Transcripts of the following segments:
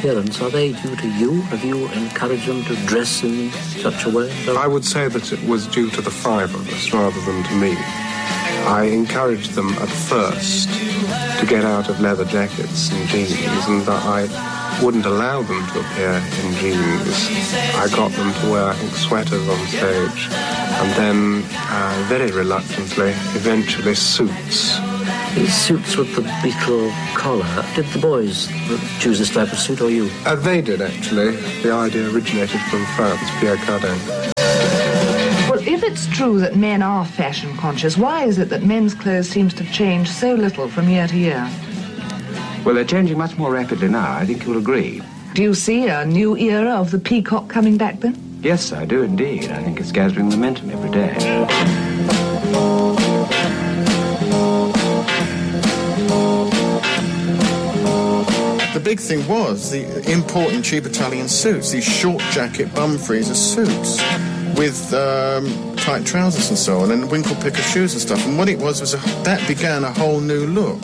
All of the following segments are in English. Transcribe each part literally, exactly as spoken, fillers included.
appearance, are they due to you? Have you encouraged them to dress in such a way? I would say that it was due to the five of us rather than to me. I encouraged them at first to get out of leather jackets and jeans, and that I wouldn't allow them to appear in jeans. I got them to wear, I think, sweaters on stage, and then, uh, very reluctantly, eventually suits. These suits with the beetle collar, did the boys choose this type of suit, or you? Uh, they did, actually. The idea originated from France, Pierre Cardin. If it's true that men are fashion conscious, why is it that men's clothes seems to change so little from year to year? Well, they're changing much more rapidly now, I think you'll agree. Do you see a new era of the peacock coming back then? Yes, I do indeed. I think it's gathering momentum every day. The big thing was the importing cheap Italian suits, these short jacket bum freezer suits with um, tight trousers and so on, and winkle picker shoes and stuff. And what it was was a, that began a whole new look.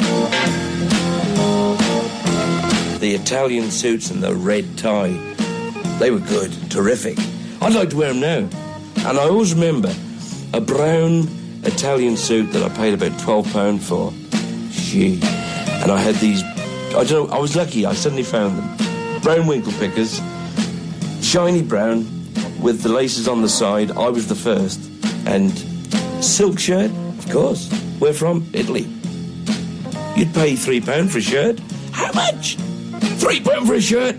The Italian suits and the red tie, they were good, terrific. I'd like to wear them now. And I always remember a brown Italian suit that I paid about twelve pounds for. Gee. And I had these, I don't know, I was lucky, I suddenly found them. Brown winkle pickers, shiny brown, with the laces on the side. I was the first. And silk shirt, of course. Where from? Italy. You'd pay three pounds for a shirt. How much? Three pounds for a shirt?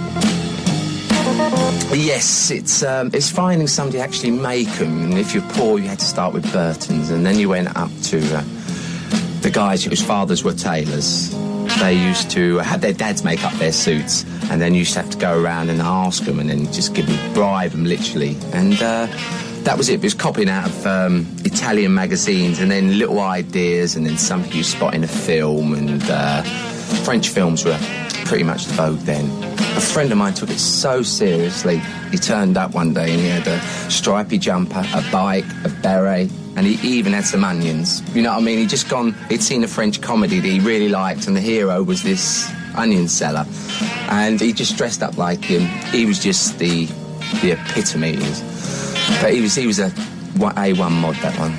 Yes, it's um, it's finding somebody to actually make them. And if you're poor, you had to start with Burton's. And then you went up to uh, the guys whose fathers were tailors. They used to have their dads make up their suits, and then you used to have to go around and ask them, and then just give them, bribe them, literally. And uh, that was it. It was copying out of um, Italian magazines, and then little ideas, and then something you spot in a film, and uh, French films were pretty much the vogue then. A friend of mine took it so seriously. He turned up one day and he had a stripy jumper, a bike, a beret, and he even had some onions. You know what I mean? He'd just gone, he'd seen a French comedy that he really liked, and the hero was this onion seller. And he just dressed up like him. He was just the the epitome. But he was he was a A one mod, that one.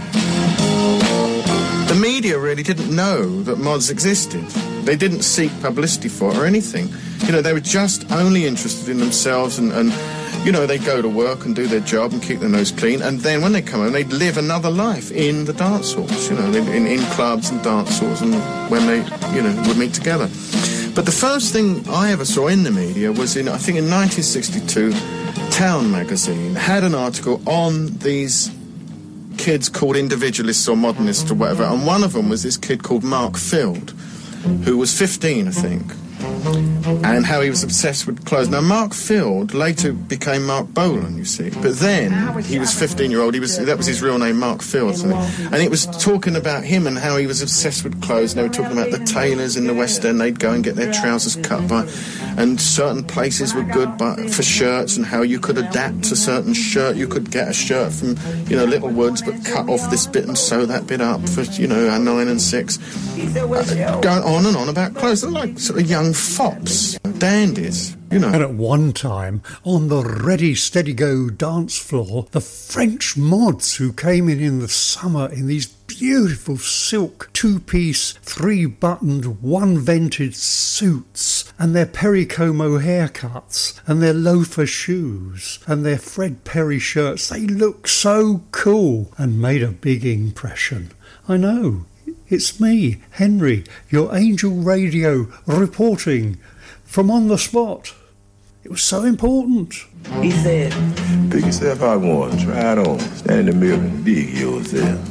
The media really didn't know that mods existed. They didn't seek publicity for it or anything. You know, they were just only interested in themselves, and, and, you know, they'd go to work and do their job and keep their nose clean, and then when they come home, they'd live another life in the dance halls, you know, in, in clubs and dance halls, and when they, you know, would meet together. But the first thing I ever saw in the media was in, I think in nineteen sixty-two, Town magazine had an article on these kids called individualists or modernists or whatever, and one of them was this kid called Mark Field, who was fifteen, I think, and how he was obsessed with clothes. Now, Mark Field later became Mark Bolan, you see, but then he was fifteen-year-old, he was, that was his real name, Mark Field, so, and it was talking about him and how he was obsessed with clothes, and they were talking about the tailors in the West End, they'd go and get their trousers cut by, and certain places were good by, for shirts, and how you could adapt to certain shirt, you could get a shirt from, you know, Little Woods, but cut off this bit and sew that bit up for, you know, a nine and six. Uh, going on and on about clothes. They're like sort of young fops, dandies, you know. And at one time, on the Ready Steady Go dance floor, the French mods who came in in the summer in these beautiful silk two-piece, three-buttoned, one-vented suits, and their Pericomo haircuts, and their loafer shoes, and their Fred Perry shirts, they looked so cool and made a big impression. I know. It's me, Henry, your Angel Radio, reporting from on the spot. It was so important. He said, pick yourself out one, try it on, stand in the mirror and be yourself.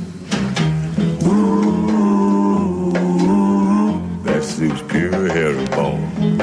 Ooh, that suits pure herringbone.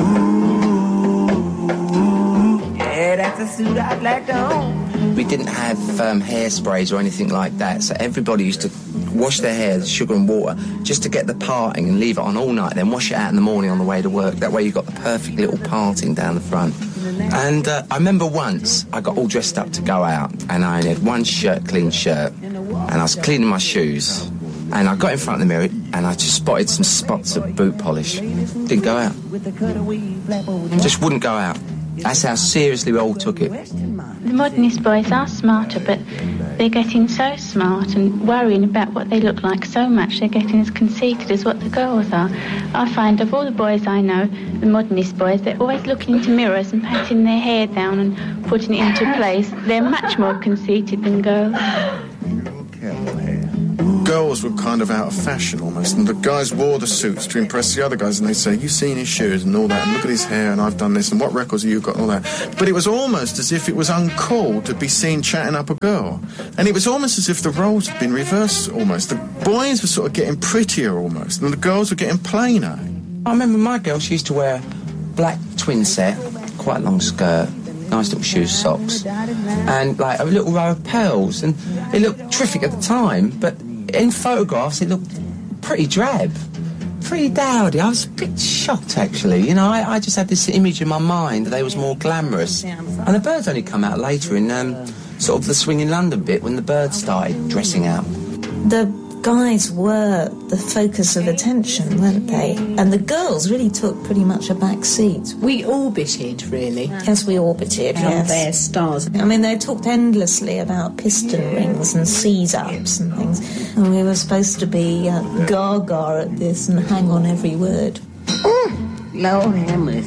Ooh, yeah, that's a suit I'd like to own. We didn't have um, hairsprays or anything like that, so everybody used to wash their hair with sugar and water just to get the parting and leave it on all night, then wash it out in the morning on the way to work. That way you got the perfect little parting down the front. And uh, I remember once I got all dressed up to go out, and I had one shirt, clean shirt, and I was cleaning my shoes, and I got in front of the mirror. and I just spotted some spots of boot polish. Didn't go out. Just wouldn't go out. That's how seriously we all took it. The modernist boys are smarter, but they're getting so smart and worrying about what they look like so much they're getting as conceited as what the girls are. I find of all the boys I know, the modernist boys, they're always looking into mirrors and patting their hair down and putting it into place. They're much more conceited than girls. Girls were kind of out of fashion almost, and the guys wore the suits to impress the other guys, and they'd say, you've seen his shoes and all that, and look at his hair, and I've done this, and what records have you got, and all that. But it was almost as if it was uncool to be seen chatting up a girl. And it was almost as if the roles had been reversed almost. The boys were sort of getting prettier almost, and the girls were getting plainer. I remember my girl, she used to wear black twin set, quite long skirt, nice little shoes, socks, and like a little row of pearls, and it looked terrific at the time, but in photographs it looked pretty drab, pretty dowdy. I was a bit shocked, actually. You know, I, I just had this image in my mind that they was more glamorous. And the Birds only come out later in um, sort of the Swinging London bit when the Birds started dressing out. The guys were the focus of attention, weren't they? And the girls really took pretty much a back seat. We orbited, really. Yes, we orbited, Out yes. there, stars. I mean, they talked endlessly about piston rings and seize-ups and things. And we were supposed to be uh, gaga at this and hang on every word. Lord have mercy.